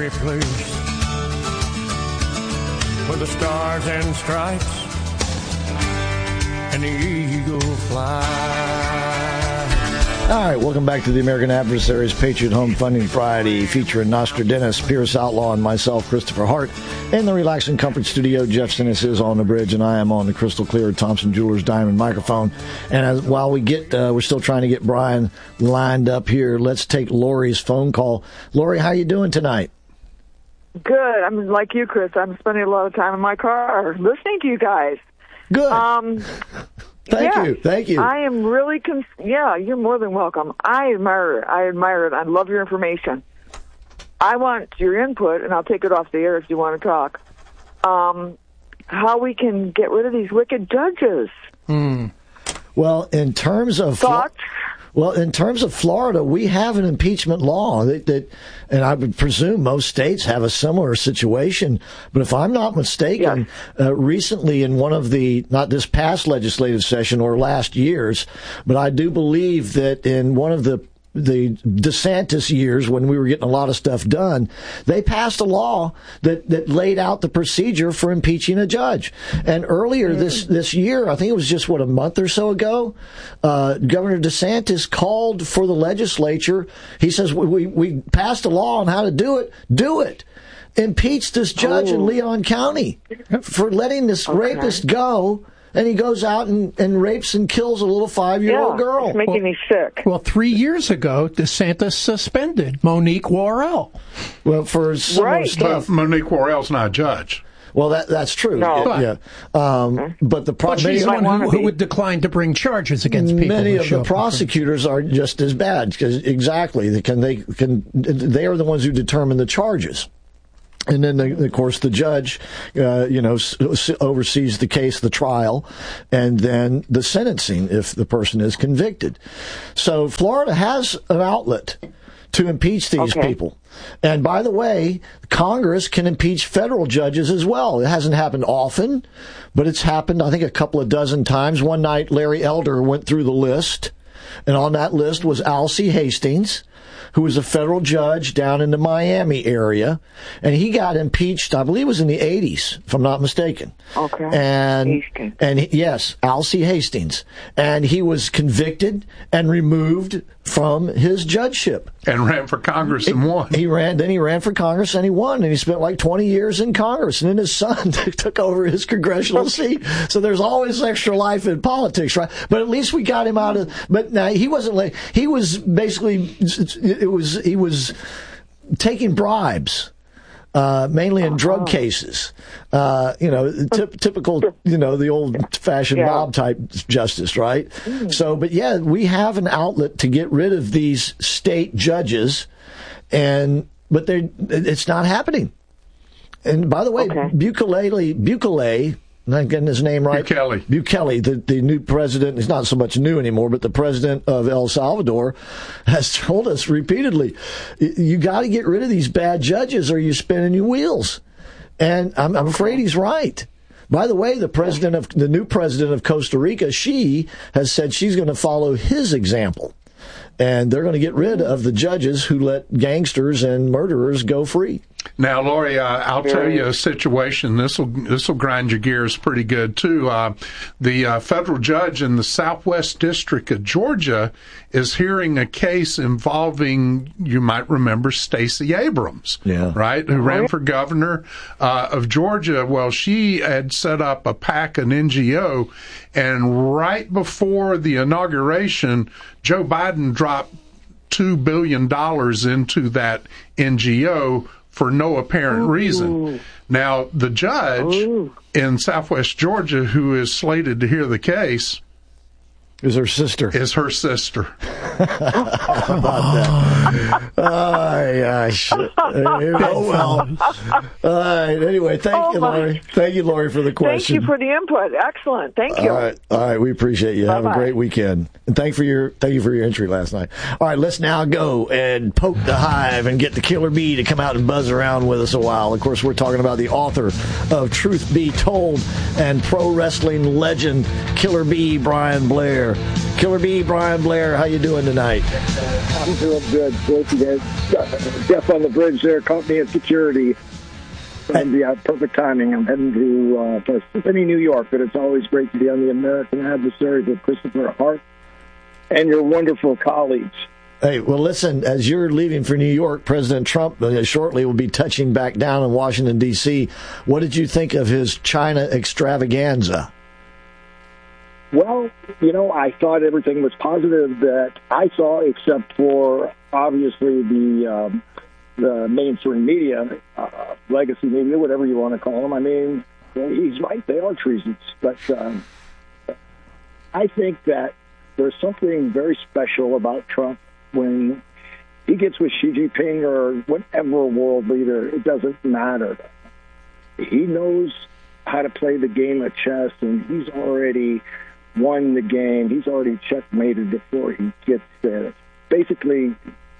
break loose with the stars and stripes and the eagle fly. All right, welcome back to the American Adversaries Patriot Home Funding Friday, featuring Nostradamus, Pierce Outlaw, and myself, Christopher Hart. In the Relax and Comfort Studio, Jeff Stennis is on the bridge, and I am on the crystal clear Thompson Jewelers Diamond microphone. And while we're still trying to get Brian lined up here, let's take Lori's phone call. Lori, how you doing tonight? Good. I'm like you, Chris. I'm spending a lot of time in my car listening to you guys. Good. Thank you. I am really, you're more than welcome. I admire it. I love your information. I want your input, and I'll take it off the air if you want to talk, how we can get rid of these wicked judges. Well, in terms of thoughts? In terms of Florida, we have an impeachment law that, and I would presume most states have a similar situation. But if I'm not mistaken, recently in one of not this past legislative session or last year's, but I do believe that in one of the DeSantis years when we were getting a lot of stuff done, they passed a law that laid out the procedure for impeaching a judge. And earlier this year, I think it was just, a month or so ago, Governor DeSantis called for the legislature. He says, we passed a law on how to do it. Do it. Impeach this judge in Leon County for letting this rapist go. And he goes out and rapes and kills a little 5-year-old girl. It's making me sick. Well, 3 years ago, DeSantis suspended Monique Worrell. Well, for similar stuff. But Monique Worrell's not a judge. Well, that's true. No. But the But she's the one who would decline to bring charges against people. Many of the prosecutors are just as bad because they are the ones who determine the charges. And then, of course, the judge, oversees the case, the trial, and then the sentencing if the person is convicted. So Florida has an outlet to impeach these people. And by the way, Congress can impeach federal judges as well. It hasn't happened often, but it's happened, I think, a couple of dozen times. One night, Larry Elder went through the list, and on that list was Alcee Hastings, who was a federal judge down in the Miami area, and he got impeached, I believe it was in the 80s, if I'm not mistaken. Okay. And yes, Alcee Hastings. And he was convicted and removed from his judgeship. And ran for Congress and won. He ran for Congress and he won, and he spent like 20 years in Congress, and then his son took over his congressional seat. So there's always extra life in politics, right? But at least we got him out of, but now he wasn't like, he was basically, he was taking bribes. Mainly in drug cases, typical, the old-fashioned mob type justice, right? So, but yeah, we have an outlet to get rid of these state judges, but it's not happening. And by the way, Bukele, am I getting his name right? Bukele, the new president, he's not so much new anymore, but the president of El Salvador has told us repeatedly, you got to get rid of these bad judges or you're spinning your wheels. And I'm afraid he's right. By the way, the new president of Costa Rica, she has said she's going to follow his example. And they're going to get rid of the judges who let gangsters and murderers go free. Now, Lori, I'll tell you a situation. This will grind your gears pretty good too. The federal judge in the Southwest District of Georgia is hearing a case involving, you might remember, Stacey Abrams, right, who ran for governor of Georgia. Well, she had set up a PAC, an NGO, and right before the inauguration, Joe Biden dropped $2 billion into that NGO for no apparent reason. Now, the judge in Southwest Georgia who is slated to hear the case is her sister. How about that? Well. All right. Anyway, thank you, Lori. Thank you, Lori, for the question. Thank you for the input. Excellent. Thank you. All right. We appreciate you. Bye-bye. Have a great weekend. And thank you for your entry last night. All right. Let's now go and poke the hive and get the Killer Bee to come out and buzz around with us a while. Of course, we're talking about the author of Truth Be Told and pro wrestling legend Killer Bee, Brian Blair. Killer Bee, Brian Blair, how you doing tonight? I'm doing good. Thank you guys. Jeff on the bridge there caught me at security. And yeah, perfect timing. I'm heading to Parsippany, New York, but it's always great to be on the American Adversary with Christopher Hart and your wonderful colleagues. Hey, well, listen, as you're leaving for New York, President Trump shortly will be touching back down in Washington, D.C. What did you think of his China extravaganza? Well, I thought everything was positive that I saw, except for obviously the mainstream media, legacy media, whatever you want to call them. I mean, he's right; they are treasons. But I think that there's something very special about Trump when he gets with Xi Jinping or whatever world leader. It doesn't matter. He knows how to play the game of chess, and he's already won the game. He's already checkmated before he gets there. Basically,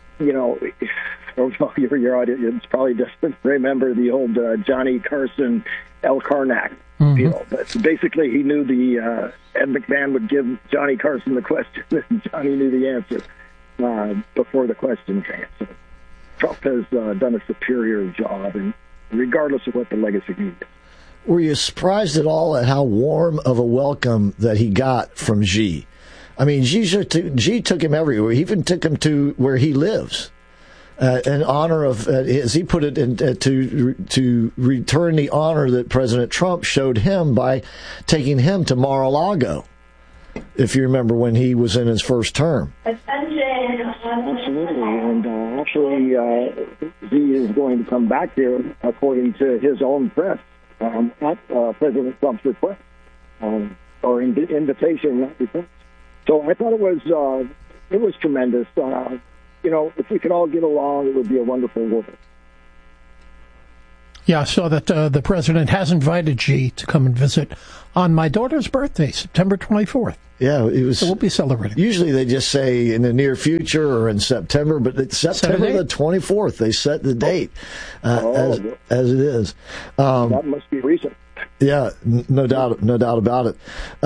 your audience probably doesn't remember the old Johnny Carson, El Karnak deal. But basically, he knew Ed McMahon would give Johnny Carson the question, and Johnny knew the answer before the question was answered. Trump has done a superior job, and regardless of what the legacy is. Were you surprised at all at how warm of a welcome that he got from Xi? I mean, Xi took him everywhere. He even took him to where he lives in honor of, as he put it, to return the honor that President Trump showed him by taking him to Mar-a-Lago, if you remember when he was in his first term. Absolutely. And actually, Xi is going to come back here, according to his own press. At President Trump's request, or invitation, not request. So I thought it was tremendous. If we could all get along, it would be a wonderful world. Yeah, I saw that the president has invited Xi to come and visit on my daughter's birthday, September 24th. Yeah, it was. So we'll be celebrating. Usually they just say in the near future or in September, but it's September the 24th. They set the date as it is. That must be recent. Yeah, no doubt about it.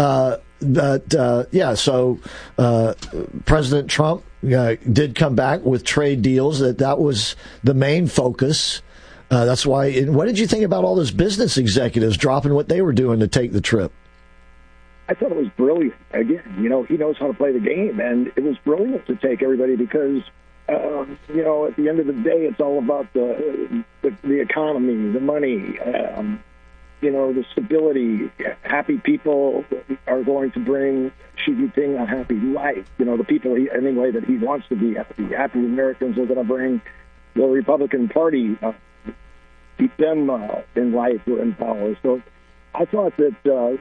So President Trump did come back with trade deals. That was the main focus. That's why. What did you think about all those business executives dropping what they were doing to take the trip? I thought it was brilliant. Again, he knows how to play the game, and it was brilliant to take everybody because, at the end of the day, it's all about the economy, the money, the stability. Happy people are going to bring Xi Jinping a happy life. The people that he wants to be happy. Happy Americans are going to bring the Republican Party, keep them in life or in power. So I thought that,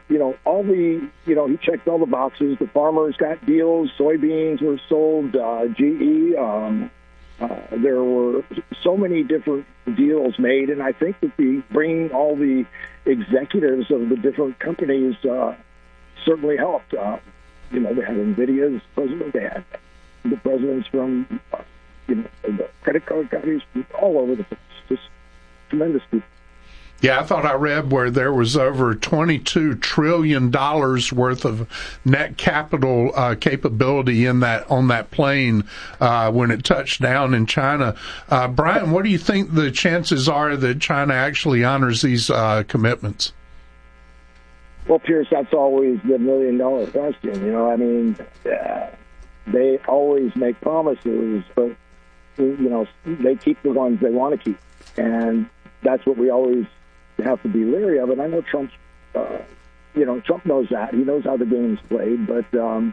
he checked all the boxes. The farmers got deals. Soybeans were sold. GE. There were so many different deals made. And I think that bringing all the executives of the different companies certainly helped. They had NVIDIA's president. They had the presidents from, the credit card companies all over the place. Just tremendous people. Yeah, I thought I read where there was over $22 trillion worth of net capital capability on that plane when it touched down in China. Brian, what do you think the chances are that China actually honors these commitments? Well, Pierce, that's always the million-dollar question. They always make promises, but they keep the ones they want to keep, and that's what we always have to be leery of. And I know Trump's, Trump knows that. He knows how the game's played. But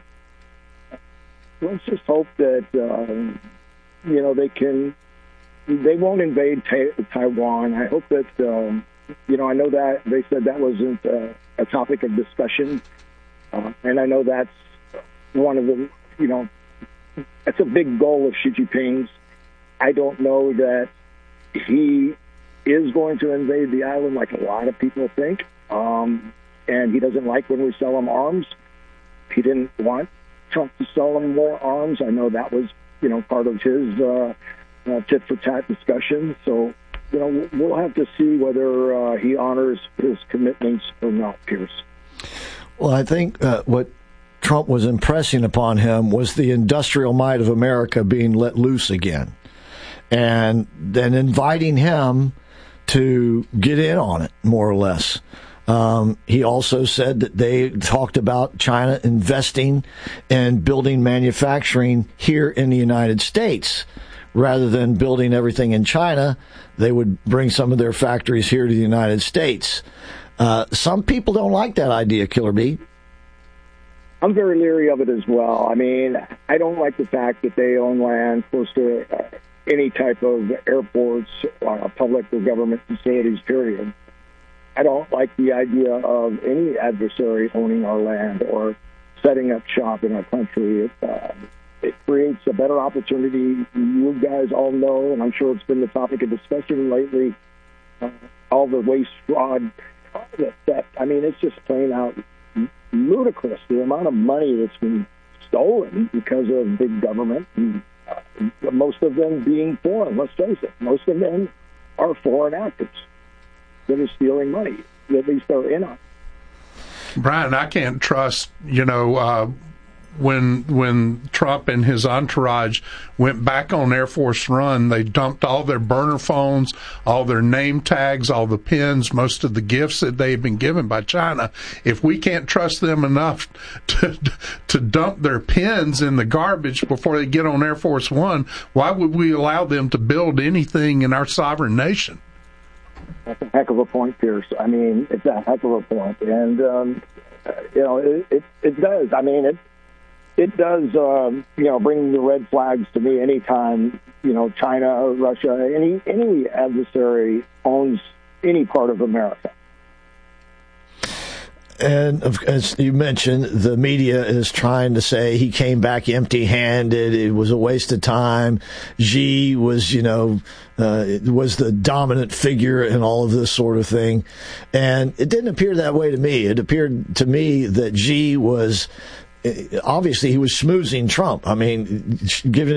let's just hope that, they won't invade Taiwan. I hope that, I know that they said that wasn't a topic of discussion. And I know that's one of the, that's a big goal of Xi Jinping's. I don't know that he is going to invade the island like a lot of people think. And he doesn't like when we sell him arms. He didn't want Trump to sell him more arms. I know that was, part of his tit-for-tat discussion. So, we'll have to see whether he honors his commitments or not, Pierce. Well, I think what Trump was impressing upon him was the industrial might of America being let loose again, and then inviting him to get in on it, more or less. He also said that they talked about China investing and building manufacturing here in the United States. Rather than building everything in China, they would bring some of their factories here to the United States. Some people don't like that idea, Killer Bee. I'm very leery of it as well. I mean, I don't like the fact that they own land close to any type of airports, public or government facilities, period. I don't like the idea of any adversary owning our land or setting up shop in our country. It creates a better opportunity. You guys all know, and I'm sure it's been the topic of discussion lately, all the waste, fraud, all the theft. I mean, it's just plain out ludicrous, the amount of money that's been stolen because of big government, and most of them being foreign. Let's face it, most of them are foreign actors that are stealing money. At least they're in on. Brian, I can't trust, when Trump and his entourage went back on Air Force One, they dumped all their burner phones, all their name tags, all the pins, most of the gifts that they've been given by China. If we can't trust them enough to dump their pins in the garbage before they get on Air Force One, why would we allow them to build anything in our sovereign nation? That's a heck of a point, Pierce. I mean, it's a heck of a point. And, it does. I mean, it does, bring the red flags to me anytime, China, Russia, any adversary owns any part of America. And as you mentioned, the media is trying to say he came back empty-handed. It was a waste of time. Xi was, was the dominant figure in all of this sort of thing. And it didn't appear that way to me. It appeared to me that Xi was, obviously he was schmoozing Trump. I mean, giving